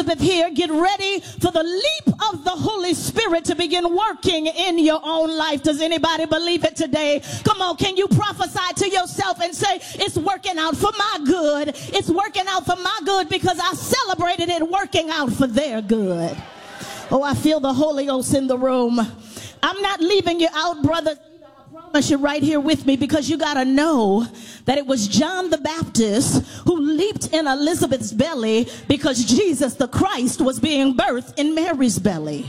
Elizabeth here, get ready for the leap of the Holy Spirit to begin working in your own life. Does anybody believe it today? Come on, can you prophesy to yourself and say, it's working out for my good. It's working out for my good because I celebrated it working out for their good. Oh, I feel the Holy Ghost in the room. I'm not leaving you out, brother. I promise you right here with me, because you got to know that it was John the Baptist who leaped in Elizabeth's belly because Jesus the Christ was being birthed in Mary's belly.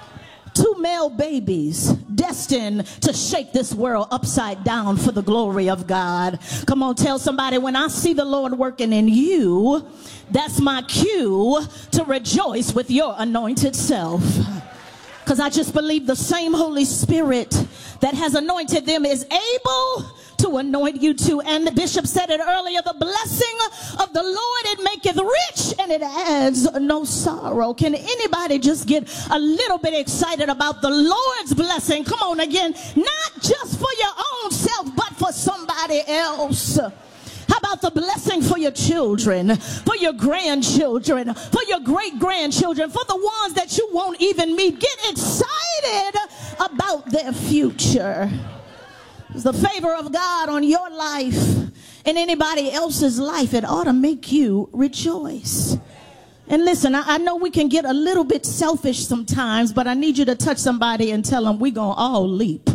Two male babies destined to shake this world upside down for the glory of God. Come on, tell somebody, when I see the Lord working in you, that's my cue to rejoice with your anointed self. Because I just believe the same Holy Spirit that has anointed them is able to anoint you too. And the bishop said it earlier, the blessing of the Lord, it maketh rich and it adds no sorrow. Can anybody just get a little bit excited about the Lord's blessing? Come on again, not just for your own self, but for somebody else. How about the blessing for your children, for your grandchildren, for your great-grandchildren, for the ones that you won't even meet? Get excited about their future. It's the favor of God on your life and anybody else's life. It ought to make you rejoice. And listen, I know we can get a little bit selfish sometimes, but I need you to touch somebody and tell them we're going to all leap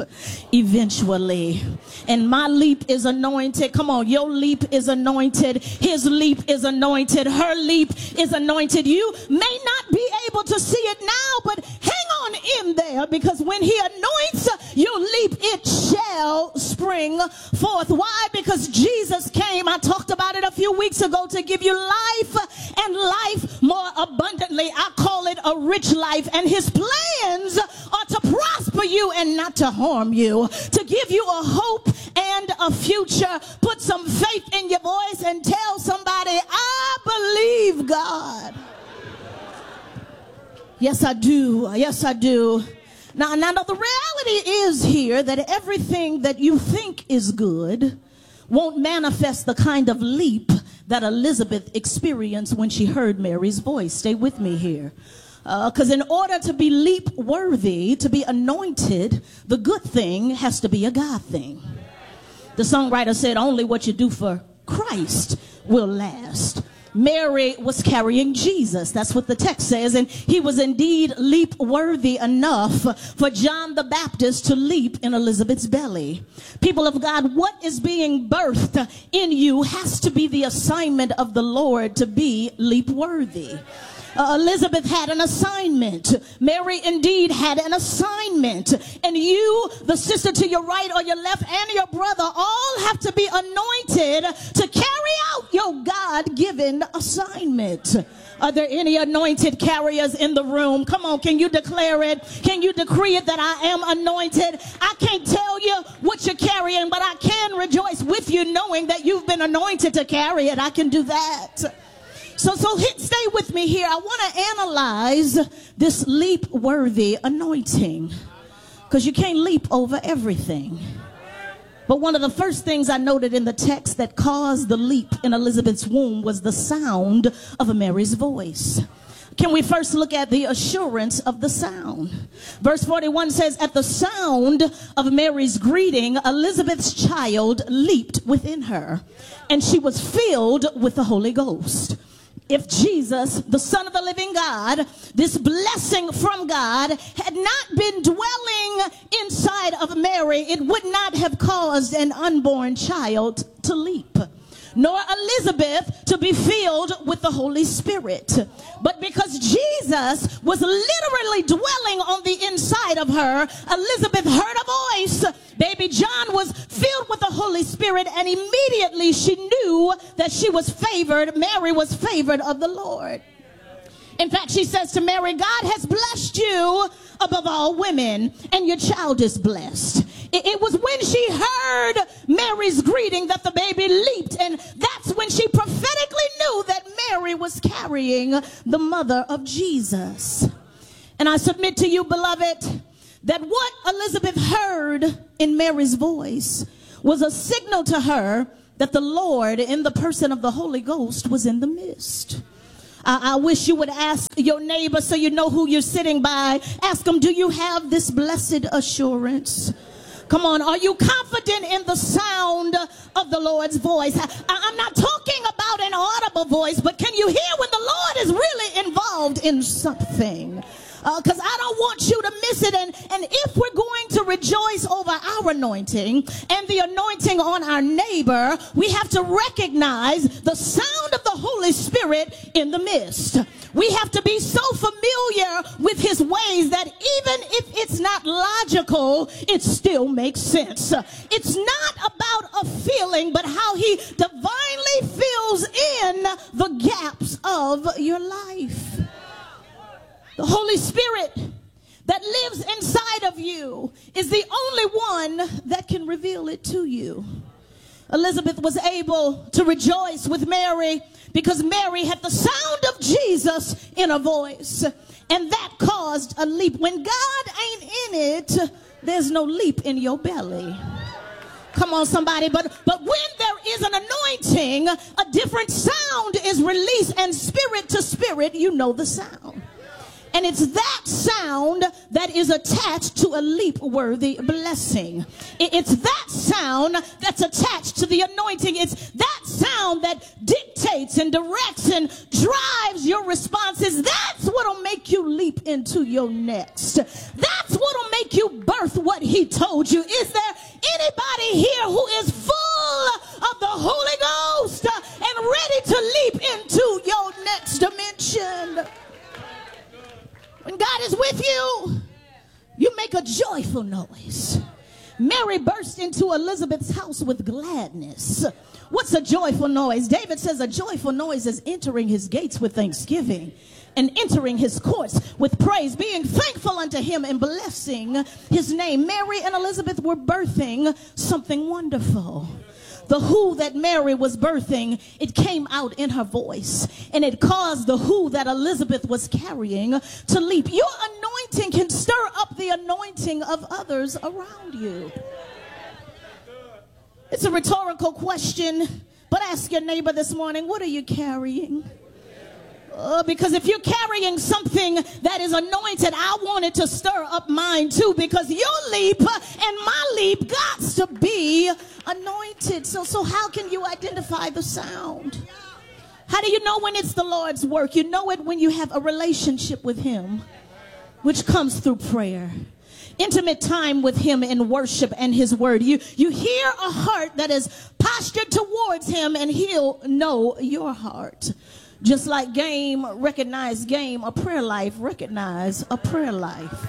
eventually. And my leap is anointed. Come on, your leap is anointed. His leap is anointed. Her leap is anointed. You may not be able to see it now, but hang on in there, because when he anoints your leap, it shall spring forth. Why? Because Jesus came, I talked about it a few weeks ago, to give you life and life more abundantly. I call it a rich life, and his plans are to prosper you and not to harm you, to give you a hope and a future. Put some faith in your voice and tell somebody, I believe God. Yes, I do. Yes, I do. Now, the reality is here that everything that you think is good won't manifest the kind of leap that Elizabeth experienced when she heard Mary's voice. Stay with me here. Because in order to be leap worthy, to be anointed, the good thing has to be a God thing. The songwriter said, only what you do for Christ will last. Mary was carrying Jesus. That's what the text says. And he was indeed leap worthy enough for John the Baptist to leap in Elizabeth's belly. People of God, what is being birthed in you has to be the assignment of the Lord to be leap worthy. Elizabeth had an assignment. Mary indeed had an assignment. And you, the sister to your right or your left, and your brother all have to be anointed to carry out your God-given assignment. Are there any anointed carriers in the room? Come on, can you declare it? Can you decree it that I am anointed? I can't tell you what you're carrying, but I can rejoice with you knowing that you've been anointed to carry it. I can do that. So stay with me here. I want to analyze this leap-worthy anointing, because you can't leap over everything. But one of the first things I noted in the text that caused the leap in Elizabeth's womb was the sound of Mary's voice. Can we first look at the assurance of the sound? Verse 41 says, at the sound of Mary's greeting, Elizabeth's child leaped within her, and she was filled with the Holy Ghost. If Jesus, the Son of the living God, this blessing from God, had not been dwelling inside of Mary, it would not have caused an unborn child to leap, nor Elizabeth to be filled with the Holy Spirit. But because Jesus was literally dwelling on the inside of her, Elizabeth heard a voice. Baby John was filled with the Holy Spirit, and immediately she knew that she was favored. Mary was favored of the Lord. In fact, she says to Mary, God has blessed you above all women, and your child is blessed. It was when she heard Mary's greeting that the baby leaped, and that's when she prophetically knew that Mary was carrying the mother of Jesus. And I submit to you, beloved, that what Elizabeth heard in Mary's voice was a signal to her that the Lord, in the person of the Holy Ghost, was in the midst. I wish you would ask your neighbor so you know who you're sitting by. Ask them, do you have this blessed assurance? Come on, are you confident in the sound of the Lord's voice? I'm not talking about an audible voice, but can you hear when the Lord is really involved in something? Because I don't want you to miss it. And if we're going to rejoice over our anointing and the anointing on our neighbor, we have to recognize the sound of the Holy Spirit in the midst. We have to be so familiar with his ways that even if it's not logical, it still makes sense. It's not about a feeling, but how he divinely fills in the gaps of your life. The Holy Spirit that lives inside of you is the only one that can reveal it to you. Elizabeth was able to rejoice with Mary because Mary had the sound of Jesus in her voice, and that caused a leap. When God ain't in it, there's no leap in your belly. Come on, somebody. But when there is an anointing, a different sound is released, and spirit to spirit, you know the sound. And it's that sound that is attached to a leap-worthy blessing. It's that sound that's attached to the anointing. It's that sound that dictates and directs and drives your responses. That's what'll make you leap into your next. That's what'll make you birth what he told you. Is there anybody here who is full of the Holy Ghost and ready to leap into your next dimension? When God is with you, you make a joyful noise. Mary burst into Elizabeth's house with gladness. What's a joyful noise? David says a joyful noise is entering his gates with thanksgiving and entering his courts with praise, being thankful unto him and blessing his name. Mary and Elizabeth were birthing something wonderful. The who that Mary was birthing, it came out in her voice, and it caused the who that Elizabeth was carrying to leap. Your anointing can stir up the anointing of others around you. It's a rhetorical question, but ask your neighbor this morning, what are you carrying? Because if you're carrying something that is anointed, I want it to stir up mine too, because your leap and my leap got to be anointed. So how can you identify the sound? How do you know when it's the Lord's work? You know it when you have a relationship with him, which comes through prayer. Intimate time with him in worship and his word. You hear a heart that is postured towards him, and he'll know your heart. Just like game recognize game, a prayer life recognize a prayer life.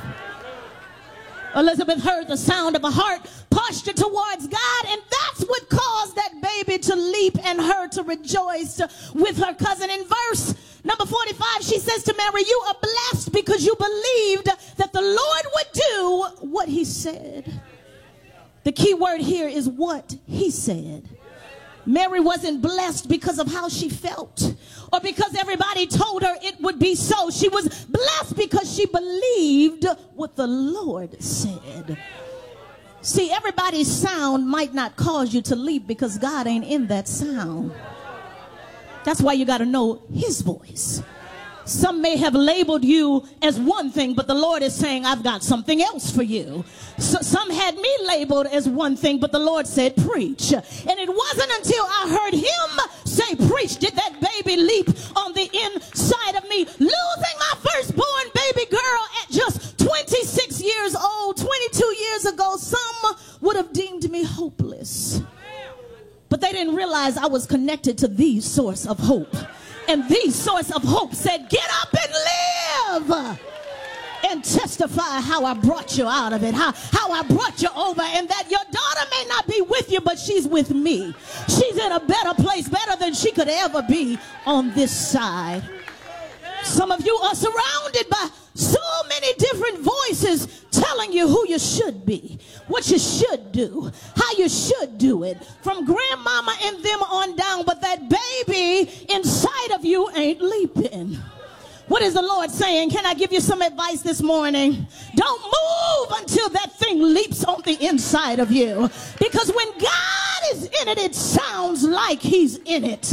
Elizabeth heard the sound of a heart postured towards God, and that's what caused that baby to leap and her to rejoice with her cousin. In verse number 45, she says to Mary, you are blessed because you believed that the Lord would do what he said. The key word here is what he said. Mary wasn't blessed because of how she felt or because everybody told her it would be so. She was blessed because she believed what the Lord said. See, everybody's sound might not cause you to leap because God ain't in that sound. That's why you got to know his voice. Some may have labeled you as one thing, but the Lord is saying, I've got something else for you. So some had me labeled as one thing, but the Lord said, preach. And it wasn't until I heard him say, preach, did that baby leap on the inside of me. Losing my firstborn baby girl at just 26 years old, 22 years ago, some would have deemed me hopeless. But they didn't realize I was connected to the source of hope. And the source of hope said, get up and live and testify how I brought you out of it, how I brought you over, and that your daughter may not be with you, but she's with me. She's in a better place, better than she could ever be on this side. Some of you are surrounded by so many different voices telling you who you should be, what you should do, how you should do it, from grandmama and them on down, but that baby inside of you ain't leaping. What is the Lord saying? Can I give you some advice this morning? Don't move until that thing leaps on the inside of you. Because when God is in it, it sounds like he's in it.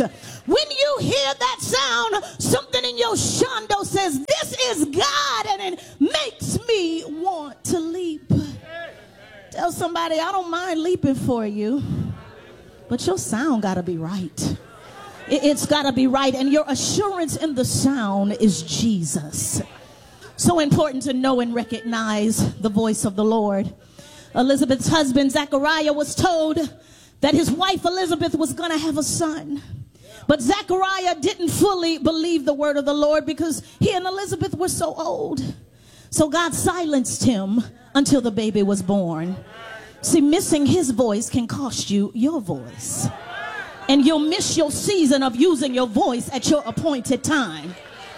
When you hear that sound, something in your shando says, this is God, and it makes me want to leap. Tell somebody, I don't mind leaping for you, but your sound got to be right. It's got to be right, and your assurance in the sound is Jesus. So important to know and recognize the voice of the Lord. Elizabeth's husband, Zechariah, was told that his wife, Elizabeth, was going to have a son. But Zechariah didn't fully believe the word of the Lord because he and Elizabeth were so old. So God silenced him until the baby was born. See, missing his voice can cost you your voice. And you'll miss your season of using your voice at your appointed time.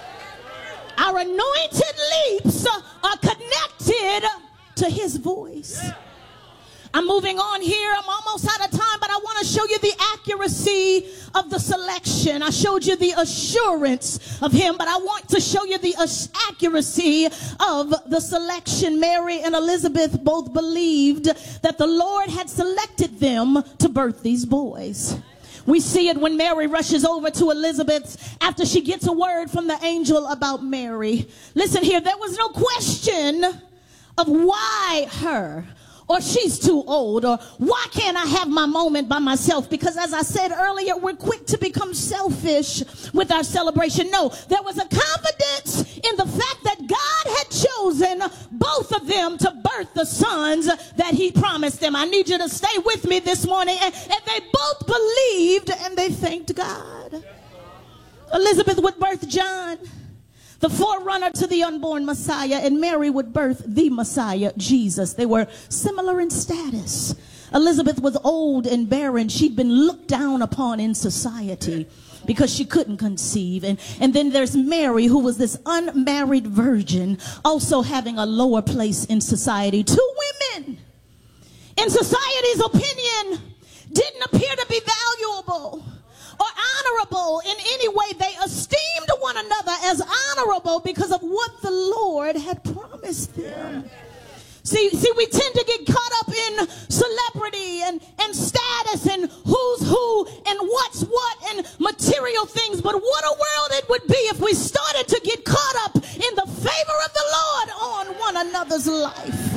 Our anointed leaps are connected to his voice. I'm moving on here. I'm almost out of time, but I want to show you the accuracy of the selection. I showed you the assurance of him, but I want to show you the accuracy of the selection. Mary and Elizabeth both believed that the Lord had selected them to birth these boys. We see it when Mary rushes over to Elizabeth after she gets a word from the angel about Mary. Listen here, there was no question of why her, or she's too old, or why can't I have my moment by myself? Because as I said earlier, we're quick to become selfish with our celebration. No, there was a confidence in the fact that God had chosen both of them to birth the sons that he promised them. I need you to stay with me this morning. And they both believed and they thanked God. Elizabeth would birth John, the forerunner to the unborn Messiah, and Mary would birth the Messiah, Jesus. They were similar in status. Elizabeth was old and barren. She'd been looked down upon in society because she couldn't conceive. And then there's Mary, who was this unmarried virgin, also having a lower place in society. Two women, in society's opinion, didn't appear to be valuable or honorable in any way. They esteemed one another as honorable because of what the Lord had promised them. See, we tend to get caught up in celebrity and status and who's who and what's what and material things. But what a world it would be if we started to get caught up in the favor of the Lord on one another's life.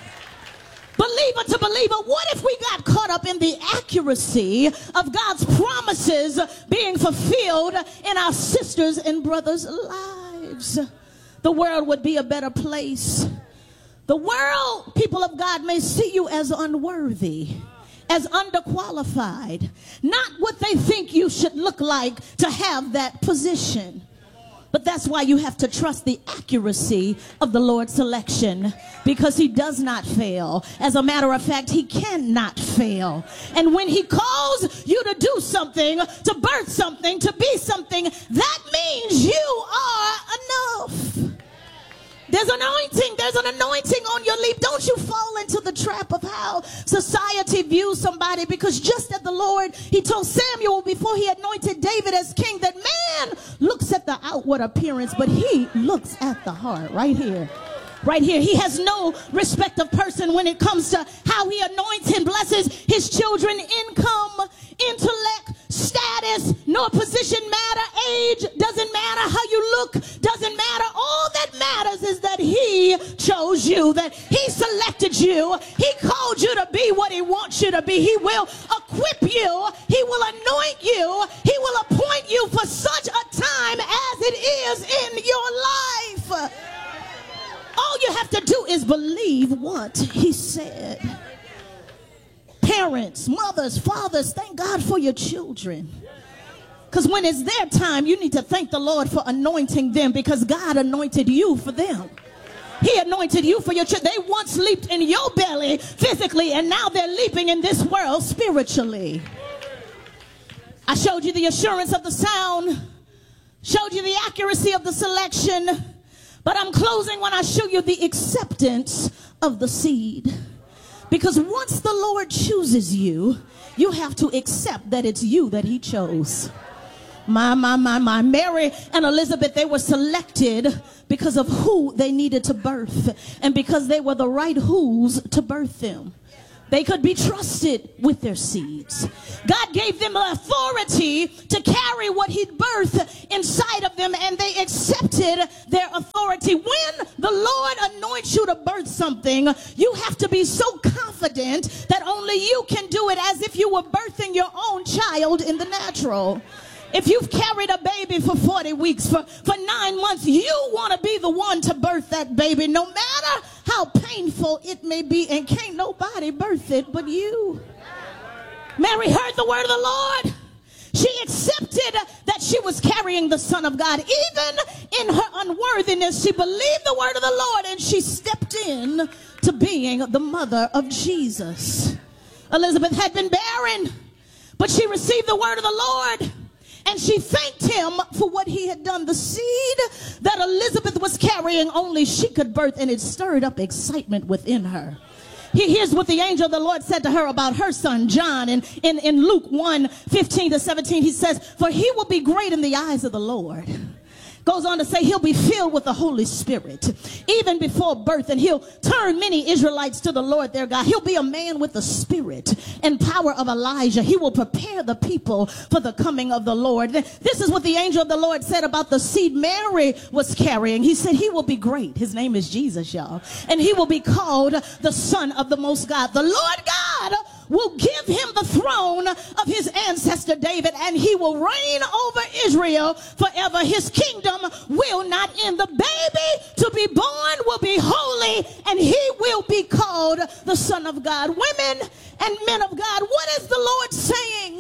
Believer to believer, what if we got caught up in the accuracy of God's promises being fulfilled in our sisters and brothers' lives? The world would be a better place. The world, people of God, may see you as unworthy, as underqualified, not what they think you should look like to have that position. But that's why you have to trust the accuracy of the Lord's selection, because he does not fail. As a matter of fact, he cannot fail. And when he calls you to do something, to birth something, to be something, that means you are enough. There's an anointing on your leap. Don't you fall into the trap of how society views somebody, because just as the Lord, he told Samuel before he anointed David as king, that man looks at the outward appearance, but he looks at the heart. Right here. Right here. He has no respect of person when it comes to how he anoints and blesses his children. Income, intellect, status, no position matter. Age doesn't matter. How you look doesn't matter. All that matters is that he chose you, that he selected you. He called you to be what he wants you to be. He will equip you. He will anoint you. He will appoint you for such a time as it is in your life. All you have to do is believe what he said. Parents, mothers, fathers, thank God for your children. Because when it's their time, you need to thank the Lord for anointing them, because God anointed you for them. He anointed you for your children. They once leaped in your belly physically, and now they're leaping in this world spiritually. I showed you the assurance of the sound, showed you the accuracy of the selection, but I'm closing when I show you the acceptance of the seed. Because once the Lord chooses you, you have to accept that it's you that he chose. My. Mary and Elizabeth, they were selected because of who they needed to birth, and because they were the right who's to birth them. They could be trusted with their seeds. God gave them authority to carry what he'd birthed inside of them, and they accepted their authority. When the Lord anoints you to birth something, you have to be so confident that only you can do it, as if you were birthing your own child in the natural. If you've carried a baby for 40 weeks, for 9 months, you want to be the one to birth that baby, no matter how painful it may be, and can't nobody birth it but you. Mary heard the word of the Lord. She accepted that she was carrying the Son of God. Even in her unworthiness, she believed the word of the Lord, and she stepped in to being the mother of Jesus. Elizabeth had been barren, but she received the word of the Lord, and she thanked him for what he had done. The seed that Elizabeth was carrying, only she could birth, and it stirred up excitement within her. Here's what the angel of the Lord said to her about her son John. In Luke 1:15-17, he says, for he will be great in the eyes of the Lord. Goes on to say he'll be filled with the Holy Spirit even before birth, and he'll turn many Israelites to the Lord their God. He'll be a man with the spirit and power of Elijah. He will prepare the people for the coming of the Lord. This is what the angel of the Lord said about the seed Mary was carrying. He said he will be great. His name is Jesus, y'all. And he will be called the Son of the Most God. The Lord God will give him the throne of his ancestor David, and he will reign over Israel forever. His kingdom will not end. The baby to be born will be holy, and he will be called the Son of God. Women and men of God, what is the Lord saying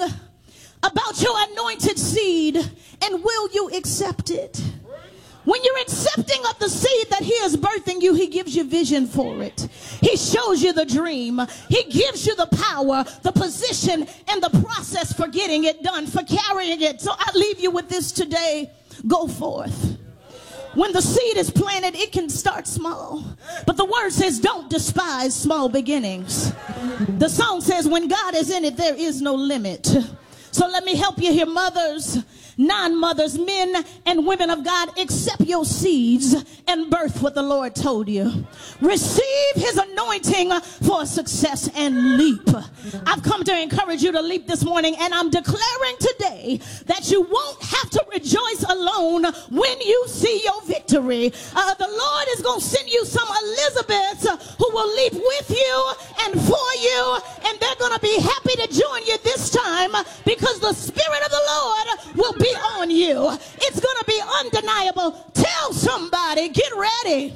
about your anointed seed, and will you accept it? When you're accepting of the seed that he is birthing you, he gives you vision for it. He shows you the dream. He gives you the power, the position, and the process for getting it done, for carrying it. So I leave you with this today. Go forth. When the seed is planted, it can start small. But the word says, don't despise small beginnings. The song says, when God is in it, there is no limit. So let me help you here, mothers, non-mothers, men and women of God. Accept your seeds and birth what the Lord told you. Receive his anointing for success and leap. I've come to encourage you to leap this morning, and I'm declaring today that you won't have to rejoice alone when you see your victory. The Lord is going to send you some Elizabeths who will leap with you and for you, and they're going to be happy to join you this time, because the Spirit of the Lord will be on you. It's going to be undeniable. Tell somebody, get ready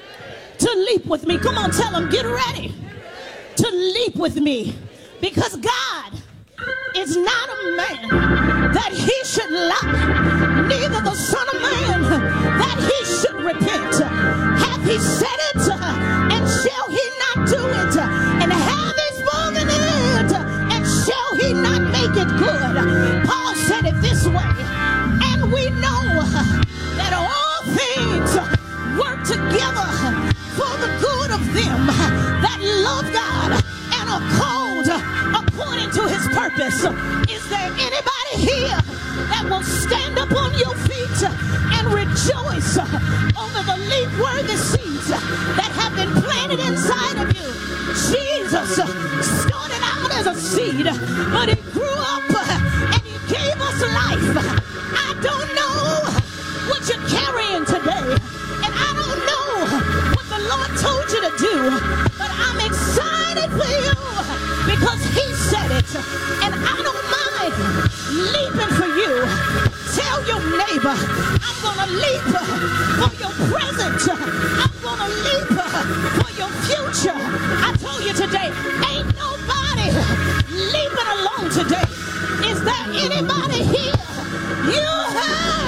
to leap with me. Come on, tell them, get ready to leap with me, because God is not a man that he should lie, neither the Son of Man that he should repent. Hath he said it, and shall he not do it? And have he spoken it, and shall he not make it good? Paul said it this way, and we know that all things work together for the good of them that love God and are called according to his purpose. Is there anybody here that will stand up on your feet and rejoice over the leap-worthy seeds that have been planted inside of you? Jesus started out as a seed, but he grew up and he gave us life. I don't know what you're carrying today, and I don't know what the Lord told you to do, but I'm excited for you because he said it, and I don't mind leaping for you. Tell your neighbor, I'm gonna leap for your present. I'm gonna leap for your future. I told you today, ain't nobody leaping alone today. Is there anybody here